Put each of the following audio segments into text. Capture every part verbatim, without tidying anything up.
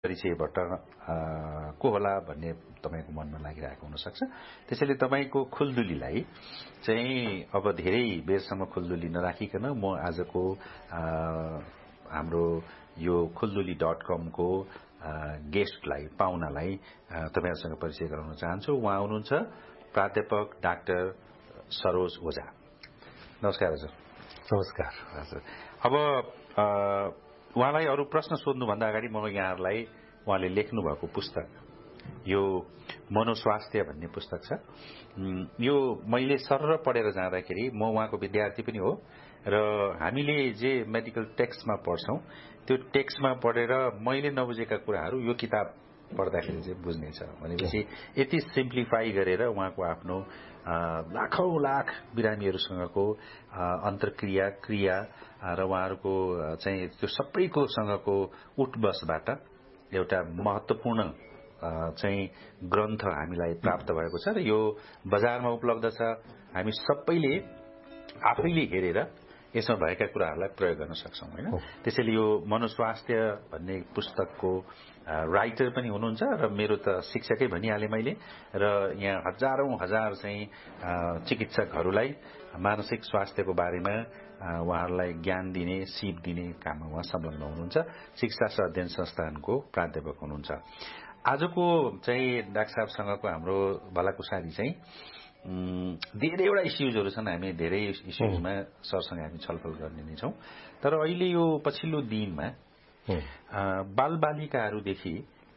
परिचयबाट को होला भन्ने तपाईको मनमा लागिरहेको हुन सक्छ। त्यसैले तपाईको खुल्दुलीलाई चाहिँ अब धेरै बेरसम्म खुल्दुली नराखिकन म आजको हाम्रो यो खुल्दुली डट कम को गेस्टलाई पाहुनालाई तपाईहरुसँग परिचय गराउन चाहन्छु। उहाँ हुनुहुन्छ प्राध्यापक डाक्टर सरोज ओझा। नमस्कार हजुर। नमस्कार हजुर। अब उहाँलाई अरु प्रश्न सोध्नु भन्दा अगाडि म यहाँहरुलाई उहाँले लेख्नु भएको पुस्तक यो मनोस्वास्थ्य भन्ने पुस्तक छ। यो मैले सरर पढेर जाँदाखेरि म उहाँको विद्यार्थी पनि हो र हामीले जे मेडिकल टेक्स्टमा पढ्छौं त्यो टेक्स्टमा पढेर मैले नबुझेका कुराहरू यो किताब पढ्दाखेरि चाहिँ बुझ्ने छ। भनेपछि यति सिम्प्लिफाई गरेर उहाँको आफ्नो लाखौं लाख बिरामीहरूसँगको अन्तर्क्रिया क्रिया र उहाँहरूको चाहिँ त्यो सबैको सँगको उठबसबाट एउटा महत्त्वपूर्ण चाहिँ ग्रन्थ हामीलाई प्राप्त भएको छ र यो बजारमा उपलब्ध छ। हामी सबैले आफैले हेरेर यसमा भएका कुराहरूलाई प्रयोग गर्न सक्छौं हैन। त्यसैले यो मनोस्वास्थ्य भन्ने पुस्तकको राइटर पनि हुनुहुन्छ र मेरो त शिक्षकै भनिहाले मैले र यहाँ हजारौं हजार चाहिँ चिकित्सकहरूलाई मानसिक स्वास्थ्यको बारेमा उहाँहरूलाई ज्ञान दिने सिप दिने काममा उहाँ संलग्न हुनुहुन्छ। शिक्षा अध्ययन संस्थानको प्राध्यापक हुनुहुन्छ। आजको चाहिँ डाक्टर साहबसँगको हाम्रो भलाकुसारी चाहिँ धेरैवटा इस्युजहरू छन्। हामी धेरै इस्युजमा सरसँग हामी छलफल गर्ने नै छौं। तर अहिले यो पछिल्लो दिनमा बालबालिकाहरूदेखि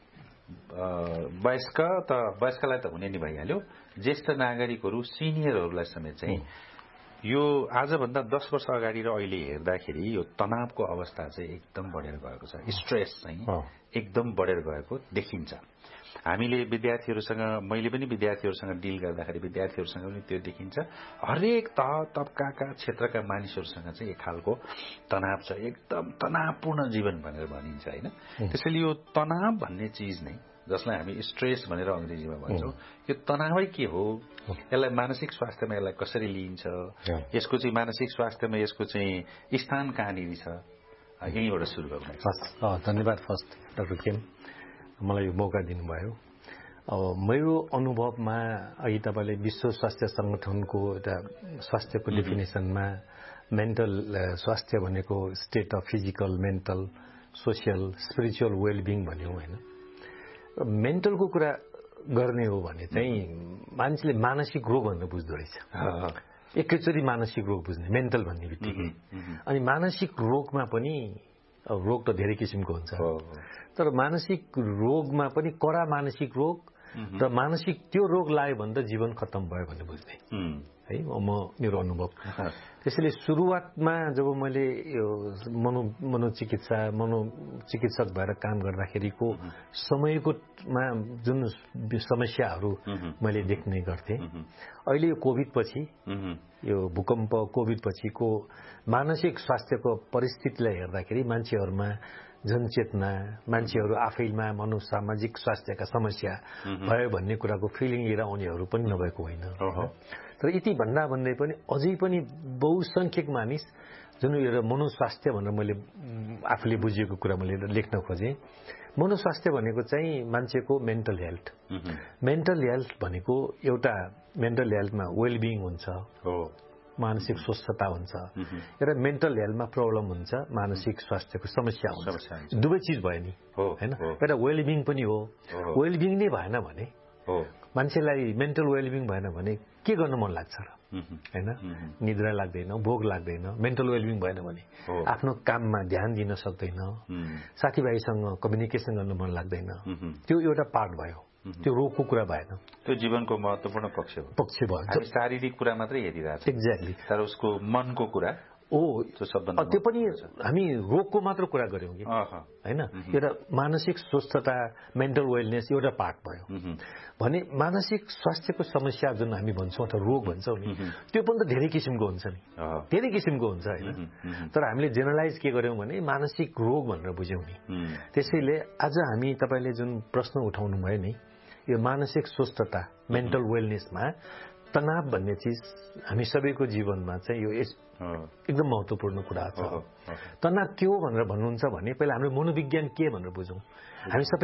वयस्क त वयस्कलाई त हुने नै भइहाल्यो, ज्येष्ठ नागरिकहरू सिनियरहरूलाई समेत चाहिँ यो आजभन्दा दस वर्ष अगाडि र अहिले हेर्दाखेरि यो तनावको अवस्था चाहिँ एकदम बढेर गएको छ। स्ट्रेस चाहिँ एकदम बढेर गएको देखिन्छ। हामीले विद्यार्थीहरूसँग मैले पनि विद्यार्थीहरूसँग डिल गर्दाखेरि विद्यार्थीहरूसँग पनि त्यो देखिन्छ। हरेक तह तबकाका क्षेत्रका मानिसहरूसँग चाहिँ एक खालको तनाव छ। एकदम तनावपूर्ण जीवन भनेर भनिन्छ हैन। त्यसैले यो तनाव भन्ने चीज नै जसलाई हामी स्ट्रेस भनेर अंग्रेजीमा भन्छौं, यो तनावै के हो, यसलाई मानसिक स्वास्थ्यमा यसलाई कसरी लिइन्छ, यसको चाहिँ मानसिक स्वास्थ्यमा यसको चाहिँ स्थान कहाँनिर छ, यहीँबाट सुरु गरौँ। धन्यवाद फर्स्ट डाक्टर केम, मलाई यो मौका दिनुभयो। अब मेरो अनुभवमा अघि तपाईले विश्व स्वास्थ्य संगठनको एउटा स्वास्थ्यको डेफिनेसनमा मेन्टल स्वास्थ्य भनेको state of physical, mental, social, spiritual well-being भन्यो हैन। मेन्टलको कुरा गर्ने हो भने चाहिँ मान्छेले मानसिक रोग भनेर बुझ्दो रहेछ। एकैचोटि मानसिक रोग बुझ्ने मेन्टल भन्ने बित्तिकै। अनि मानसिक रोगमा पनि रोग त धेरै किसिमको हुन्छ, तर मानसिक रोगमा पनि कडा मानसिक रोग र मानसिक त्यो रोग लाग्यो भने त जीवन खत्तम भयो भन्ने बुझ्ने है म मेरो अनुभव। त्यसैले सुरुवातमा जब मैले यो मनो मनोचिकित्सा मनोचिकित्सक भएर काम गर्दाखेरिको समयकोमा जुन समस्याहरू मैले देख्ने गर्थेँ, अहिले यो कोभिड पछि यो भूकम्प कोभिड पछिको मानसिक स्वास्थ्यको परिस्थितिलाई हेर्दाखेरि मान्छेहरूमा जनचेतना, मान्छेहरू आफैमा मनोसामाजिक स्वास्थ्यका समस्या भयो भन्ने कुराको फिलिङ लिएर आउनेहरू पनि नभएको होइन। तर यति भन्दा भन्दै पनि अझै पनि बहुसंख्यक मानिस जुन यो मनोस्वास्थ्य भनेर मैले आफूले बुझेको कुरा मैले लेख्न खोजेँ। मनोस्वास्थ्य भनेको चाहिँ मान्छेको मेन्टल हेल्थ। मेन्टल हेल्थ भनेको एउटा मेन्टल हेल्थमा वेलबिङ हुन्छ, मानसिक स्वस्थता हुन्छ, र मेन्टल हेल्थमा प्रब्लम हुन्छ, मानसिक स्वास्थ्यको समस्या हुन्छ। दुवै चिज भयो नि हैन। एउटा वेलबिङ पनि हो। वेलबिङ नै भएन भने मान्छेलाई मेन्टल वेलबिङ भएन भने के गर्न मन लाग्छ र हैन। निद्रा लाग्दैन, भोक लाग्दैन। मेन्टल वेलबिङ भएन भने आफ्नो काममा ध्यान दिन सक्दैन, साथीभाइसँग कम्युनिकेसन गर्न मन लाग्दैन। त्यो एउटा पार्ट भयो, त्यो रोगको कुरा भएन। त्यो जीवनको महत्त्वपूर्ण पक्ष हो। पक्ष भयो। हामी शारीरिक कुरा मात्रै हेरिरहेको छौँ। एक्ज्याक्टली। तर उसको मनको कुरा ओ त्यो पनि हामी रोगको मात्र कुरा गर्यौं कि हैन। एउटा मानसिक स्वस्थता, मेन्टल वेलनेस एउटा पार्ट भयो भने मानसिक स्वास्थ्यको समस्या जुन हामी भन्छौं अथवा रोग भन्छौं नि, त्यो पनि त धेरै किसिमको हुन्छ नि, धेरै किसिमको हुन्छ हैन। तर हामीले जेनरलाइज के गर्यौं भने मानसिक रोग भनेर बुझ्यौं नि। त्यसैले आज हामी तपाईले जुन प्रश्न उठाउनु भयो नि, यो मानसिक स्वस्थता, मेन्टल वेलनेसमा तनाव भन्ने चिज हामी सबैको जीवनमा चाहिँ यो एकदम महत्त्वपूर्ण कुरा छ। तनाव के हो भनेर भन्नुहुन्छ भने पहिला हाम्रो मनोविज्ञान के भनेर बुझौँ। हामी सबै